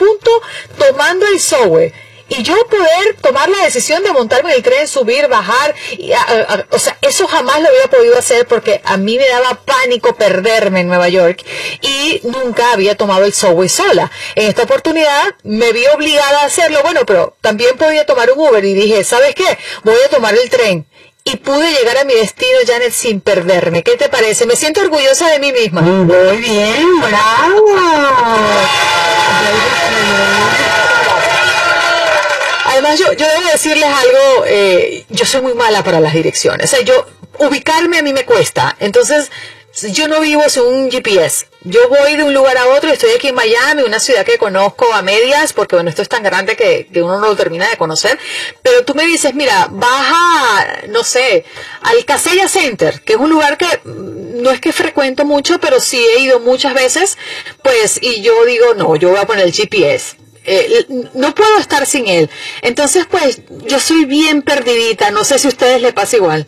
punto tomando el subway. Y yo poder tomar la decisión de montarme en el tren, subir, bajar, o sea, eso jamás lo había podido hacer porque a mí me daba pánico perderme en Nueva York y nunca había tomado el subway sola. En esta oportunidad me vi obligada a hacerlo, bueno, pero también podía tomar un Uber y dije, ¿sabes qué? Voy a tomar el tren. Y pude llegar a mi destino, Janet, sin perderme. ¿Qué te parece? Me siento orgullosa de mí misma. Muy bien, bravo. Además, yo debo decirles algo, yo soy muy mala para las direcciones. O sea, ubicarme a mí me cuesta. Entonces, yo no vivo sin un GPS. Yo voy de un lugar a otro, estoy aquí en Miami, una ciudad que conozco a medias, porque bueno, esto es tan grande que uno no lo termina de conocer. Pero tú me dices, mira, baja, no sé, al Casella Center, que es un lugar que no es que frecuento mucho, pero sí he ido muchas veces, pues, y yo digo, no, yo voy a poner el GPS. No puedo estar sin él. Entonces, pues, yo soy bien perdidita. No sé si a ustedes les pasa igual.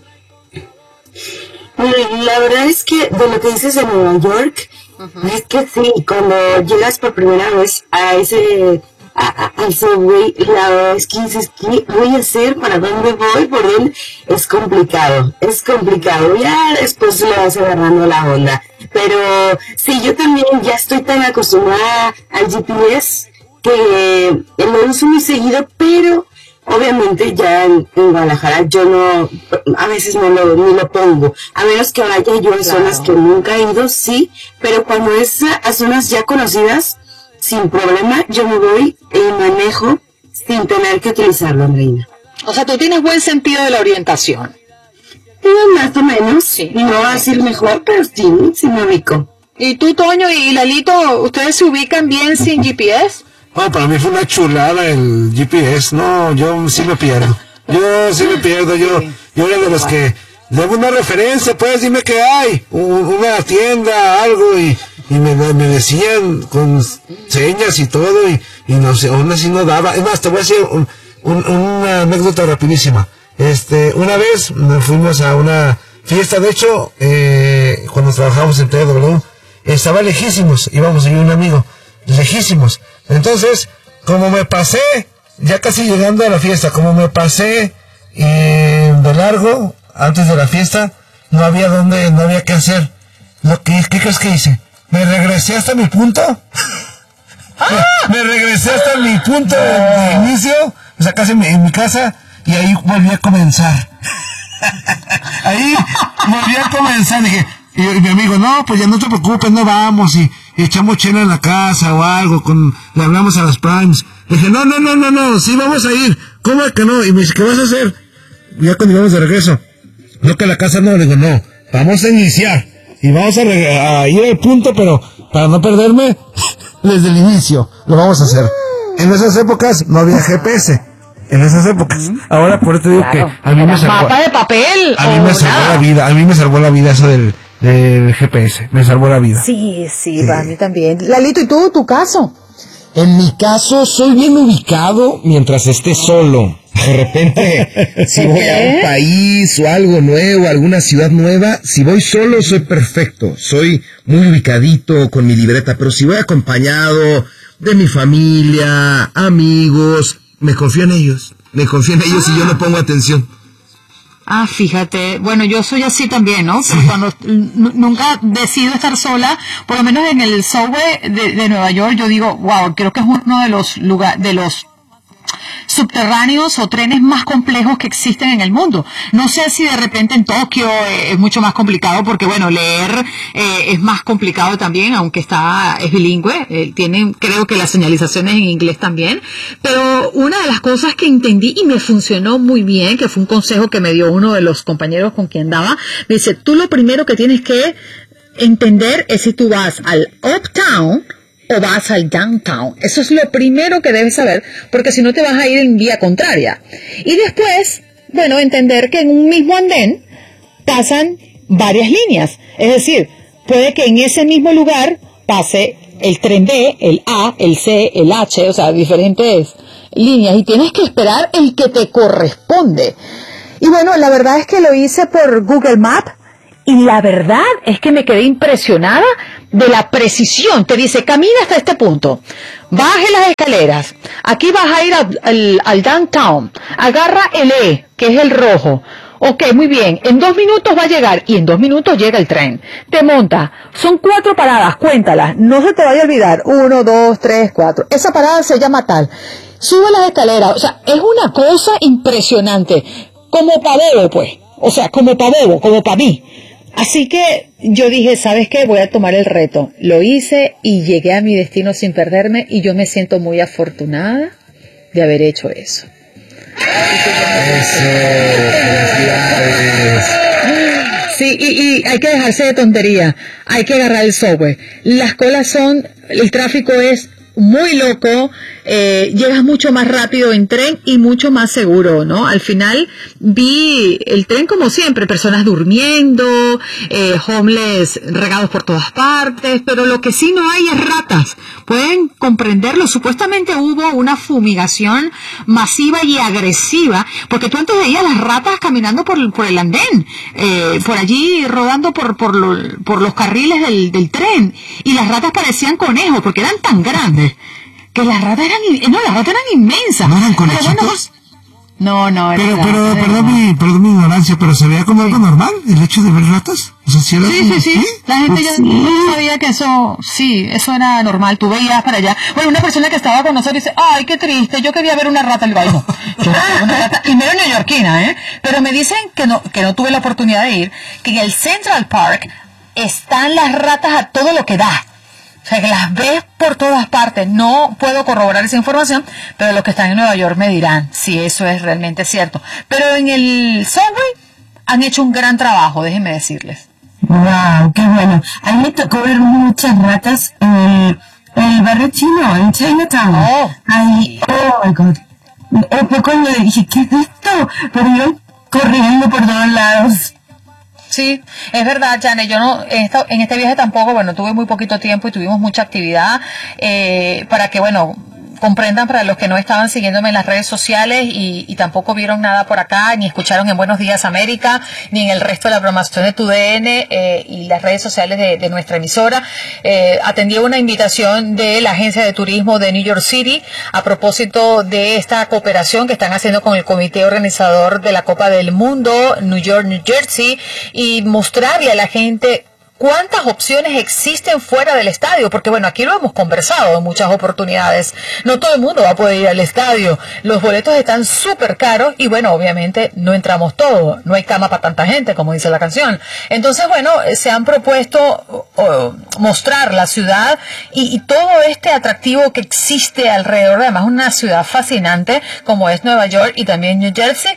La verdad es que de lo que dices de Nueva York, es que sí, cuando llegas por primera vez a al subway, la verdad es que dices, ¿qué voy a hacer? ¿Para dónde voy? ¿Por dónde? Es complicado. Ya después le vas agarrando la onda. Pero sí, yo también ya estoy tan acostumbrada al GPS que lo uso muy seguido, pero obviamente ya en Guadalajara yo no, a veces ni lo pongo, a menos que vaya yo a zonas que nunca he ido, sí, pero cuando es a zonas ya conocidas, sin problema, yo me voy y manejo sin tener que utilizarlo, Andreina. O sea, tú tienes buen sentido de la orientación. Más o menos, sí. No va a decir mejor, pero sí me ubico. ¿Y tú, Toño y Lalito, ustedes se ubican bien sin GPS? Bueno, para mí fue una chulada el GPS. No, yo sí me pierdo. Yo era de los que debo una referencia, pues dime qué hay, una tienda, algo, y me decían con señas y todo, y no sé, aún así no daba. Es más, te voy a decir una anécdota rapidísima. Una vez fuimos a una fiesta, de hecho, cuando trabajamos en TW, estaba lejísimos, íbamos yo y un amigo, lejísimos. Entonces, como me pasé, ya casi llegando a la fiesta, como me pasé de largo, antes de la fiesta, no había qué hacer. ¿Qué crees que hice? Me regresé hasta mi punto. Me regresé hasta mi punto de inicio, o sea, casi en mi casa, y ahí volví a comenzar. Dije, y mi amigo, no, pues ya no te preocupes, no vamos, y echamos chela en la casa o algo, le hablamos a las Primes. Le dije, no, sí vamos a ir, ¿cómo que no? Y me dice, ¿qué vas a hacer? Ya cuando íbamos de regreso, no, que a la casa no, le digo, no, vamos a iniciar, y vamos a ir al punto, pero para no perderme, desde el inicio, lo vamos a hacer. En esas épocas no había GPS. En esas épocas. Ahora por eso digo que a mí me salvó. ¿Mapa de papel? A mí me salvó la vida. A mí me salvó la vida eso del GPS. Me salvó la vida. Sí, para mí también. Lalito, ¿y tú, tu caso? En mi caso, soy bien ubicado mientras esté solo. De repente, si voy a un país o algo nuevo, alguna ciudad nueva, si voy solo soy perfecto. Soy muy ubicadito con mi libreta, pero si voy acompañado de mi familia, amigos, me confío en ellos y yo no pongo atención. Fíjate, bueno, yo soy así también, ¿no? Sí. Cuando nunca decido estar sola, por lo menos en el subway de Nueva York, yo digo, wow, creo que es uno de los subterráneos o trenes más complejos que existen en el mundo. No sé si de repente en Tokio es mucho más complicado porque, bueno, leer es más complicado también, aunque es bilingüe, creo que las señalizaciones en inglés también, pero una de las cosas que entendí y me funcionó muy bien, que fue un consejo que me dio uno de los compañeros con quien andaba, me dice, tú lo primero que tienes que entender es si tú vas al uptown o vas al downtown. Eso es lo primero que debes saber, porque si no te vas a ir en vía contraria. Y después, bueno, entender que en un mismo andén pasan varias líneas. Es decir, puede que en ese mismo lugar pase el tren B, el A, el C, el H, o sea, diferentes líneas, y tienes que esperar el que te corresponde. Y bueno, la verdad es que lo hice por Google Maps, Y la verdad es que me quedé impresionada de la precisión. Te dice, camina hasta este punto, baje las escaleras, aquí vas a ir al downtown, agarra el E, que es el rojo. Ok, muy bien, en 2 minutos va a llegar, y en 2 minutos llega el tren. Te monta, son 4 paradas, cuéntalas, no se te vaya a olvidar, 1, 2, 3, 4. Esa parada se llama tal. Sube las escaleras, o sea, es una cosa impresionante, como pa' bobo, pues, o sea, como pa' bobo, como pa' mí. Así que yo dije, ¿sabes qué? Voy a tomar el reto. Lo hice y llegué a mi destino sin perderme, y yo me siento muy afortunada de haber hecho eso. Sí, y hay que dejarse de tontería, hay que agarrar el subway. Las colas el tráfico es muy loco, llegas mucho más rápido en tren y mucho más seguro, ¿no? Al final vi el tren como siempre, personas durmiendo, homeless regados por todas partes, pero lo que sí no hay es ratas. Pueden comprenderlo. Supuestamente hubo una fumigación masiva y agresiva, porque tú antes veías las ratas caminando por el andén, por allí rodando por los carriles del tren, y las ratas parecían conejos porque eran tan grandes que las ratas eran inmensas. ¿No eran conejitos? No, era pero perdón mi ignorancia, pero se veía como algo normal el hecho de ver ratas. O sea, sí. La gente ya sabía que eso era normal. Tú veías para allá. Bueno, una persona que estaba con nosotros dice, ay, qué triste, yo quería ver una rata. Le digo, no, yo quería ver una rata. Y medio neoyorquina, pero me dicen que no tuve la oportunidad de ir, que en el Central Park están las ratas a todo lo que da. O sea, que las ves por todas partes. No puedo corroborar esa información, pero los que están en Nueva York me dirán si eso es realmente cierto. Pero en el subway han hecho un gran trabajo, déjenme decirles. Wow, qué bueno. A mí me tocó ver muchas ratas en el barrio chino, en Chinatown. Oh my God. Fue cuando dije, ¿qué es esto? Pero yo corriendo por todos lados. Sí, es verdad, Janet, yo en este viaje tampoco, tuve muy poquito tiempo y tuvimos mucha actividad, para que, comprendan, para los que no estaban siguiéndome en las redes sociales y tampoco vieron nada por acá, ni escucharon en Buenos Días América, ni en el resto de la programación de TUDN y las redes sociales de nuestra emisora. Atendí una invitación de la Agencia de Turismo de New York City a propósito de esta cooperación que están haciendo con el comité organizador de la Copa del Mundo, New York, New Jersey, y mostrarle a la gente ¿cuántas opciones existen fuera del estadio? Porque aquí lo hemos conversado en muchas oportunidades. No todo el mundo va a poder ir al estadio. Los boletos están súper caros y obviamente no entramos todos. No hay cama para tanta gente, como dice la canción. Entonces, se han propuesto mostrar la ciudad y todo este atractivo que existe alrededor. Además, una ciudad fascinante como es Nueva York y también New Jersey.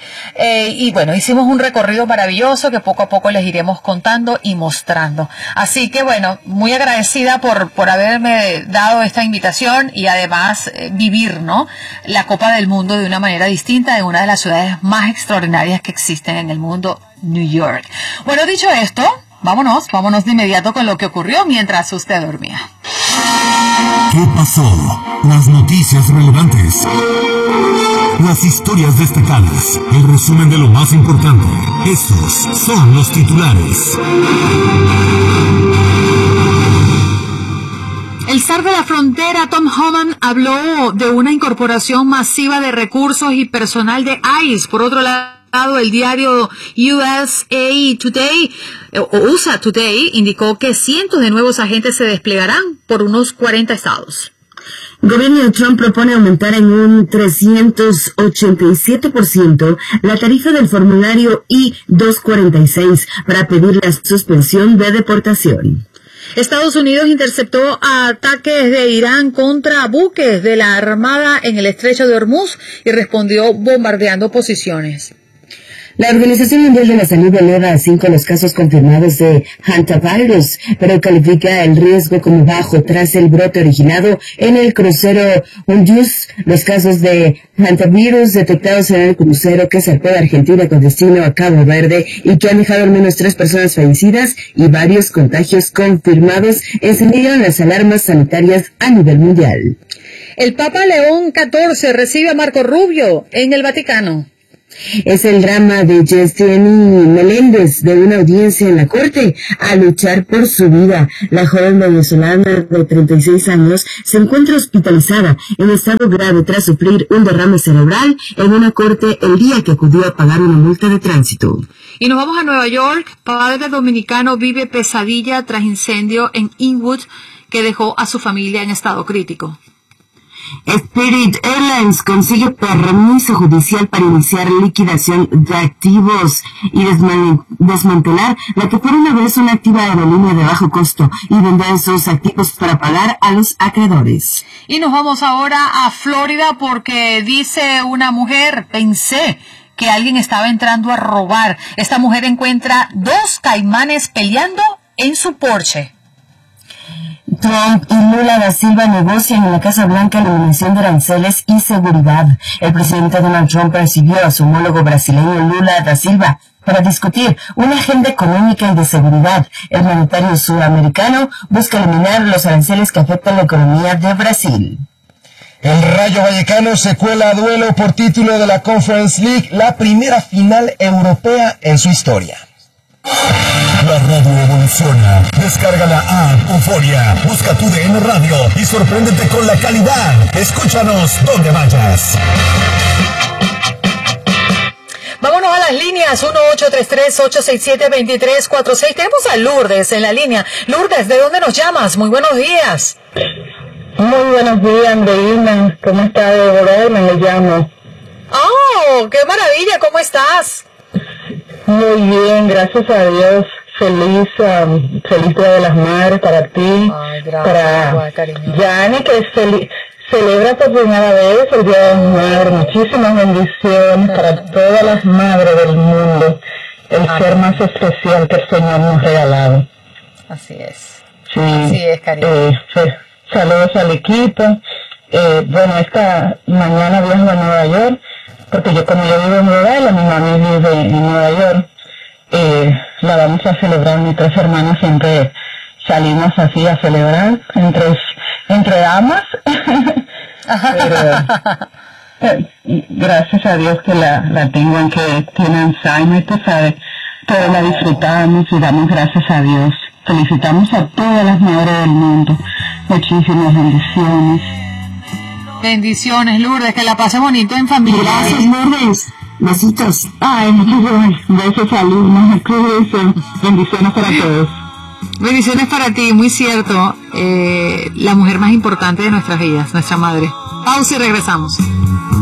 Hicimos un recorrido maravilloso que poco a poco les iremos contando y mostrando. Así que muy agradecida por haberme dado esta invitación y además vivir, la Copa del Mundo de una manera distinta en una de las ciudades más extraordinarias que existen en el mundo, New York. Dicho esto, vámonos de inmediato con lo que ocurrió mientras usted dormía. ¿Qué pasó? Las noticias relevantes, las historias destacadas, el resumen de lo más importante. Estos son los titulares. El zar de la frontera, Tom Homan, habló de una incorporación masiva de recursos y personal de ICE. Por otro lado, el diario USA Today indicó que cientos de nuevos agentes se desplegarán por unos 40 estados. El gobierno de Trump propone aumentar en un 387% la tarifa del formulario I-246 para pedir la suspensión de deportación. Estados Unidos interceptó ataques de Irán contra buques de la Armada en el estrecho de Hormuz y respondió bombardeando posiciones. La Organización Mundial de la Salud eleva a 5 los casos confirmados de hantavirus, pero califica el riesgo como bajo tras el brote originado en el crucero Honduras. Los casos de hantavirus detectados en el crucero que zarpó de Argentina con destino a Cabo Verde y que han dejado al menos 3 personas fallecidas y varios contagios confirmados encendieron las alarmas sanitarias a nivel mundial. El Papa León XIV recibe a Marco Rubio en el Vaticano. Es el drama de Yesenia Meléndez, de una audiencia en la corte, a luchar por su vida. La joven venezolana de 36 años se encuentra hospitalizada en estado grave tras sufrir un derrame cerebral en una corte el día que acudió a pagar una multa de tránsito. Y nos vamos a Nueva York. Padre dominicano vive pesadilla tras incendio en Inwood que dejó a su familia en estado crítico. Spirit Airlines consigue permiso judicial para iniciar liquidación de activos y desmantelar la que por una vez una activa aerolínea de bajo costo y vender esos activos para pagar a los acreedores. Y nos vamos ahora a Florida porque dice una mujer, pensé que alguien estaba entrando a robar. Esta mujer encuentra 2 caimanes peleando en su Porsche. Trump y Lula da Silva negocian en la Casa Blanca eliminación de aranceles y seguridad. El presidente Donald Trump recibió a su homólogo brasileño Lula da Silva para discutir una agenda económica y de seguridad. El mandatario sudamericano busca eliminar los aranceles que afectan la economía de Brasil. El Rayo Vallecano se cuela a duelo por título de la Conference League, la primera final europea en su historia. La radio evoluciona. Descarga la app Euforia. Busca tu DN Radio y sorpréndete con la calidad. Escúchanos donde vayas. Vámonos a las líneas 1-833-867-2346. Tenemos a Lourdes en la línea. Lourdes, ¿de dónde nos llamas? Muy buenos días. Muy buenos días, Andreina. ¿Cómo está, Deborah? Me llamo. ¡Oh, qué maravilla! ¿Cómo estás? Muy bien, gracias a Dios. Feliz Día de las Madres para ti. Ay, gracias, para cariño. Yani, que celebra por primera vez el Día de las Madres. Muchísimas bendiciones para todas las madres del mundo. El ser más especial que el Señor nos ha regalado. Así es. Sí. Así es, cariño. Saludos al equipo. Bueno, esta mañana viajo a Nueva York, porque como yo vivo en Rhode Island, mi mami vive en Nueva York. La vamos a celebrar, mis 3 hermanas siempre salimos así a celebrar, entre damas. Pero gracias a Dios que la tengo, en que tiene Alzheimer, tú sabes, pero la disfrutamos y damos gracias a Dios. Felicitamos a todas las madres del mundo. Muchísimas bendiciones. Bendiciones, Lourdes, que la pase bonito en familia. Gracias, Lourdes. Besitos. Ay, besos a Luna. Bendiciones para todos. Bendiciones para ti, muy cierto. La mujer más importante de nuestras vidas, nuestra madre. Pausa y regresamos.